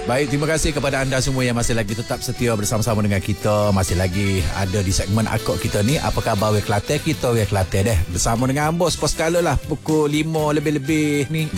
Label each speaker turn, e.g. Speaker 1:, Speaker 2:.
Speaker 1: Baik, terima kasih kepada anda semua yang masih lagi tetap setia bersama-sama dengan kita. Masih lagi ada di segmen Akok kita ni. Apa khabar weh Kelantan? Kita weh Kelantan deh. Bersama dengan bos kala lah pukul 5 lebih-lebih ni.